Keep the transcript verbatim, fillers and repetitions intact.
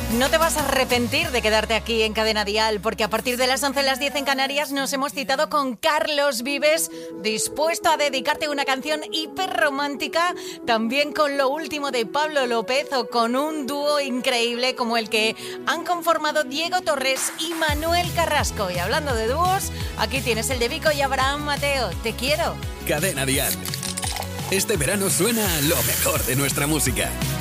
No te vas a arrepentir de quedarte aquí en Cadena Dial, porque a partir de las once, las diez en Canarias, nos hemos citado con Carlos Vives, dispuesto a dedicarte una canción hiperromántica, también con lo último de Pablo López o con un dúo increíble como el que han conformado Diego Torres y Manuel Carrasco. Y hablando de dúos, aquí tienes el de Vico y Abraham Mateo. Te quiero. Cadena Dial. Este verano suena lo mejor de nuestra música.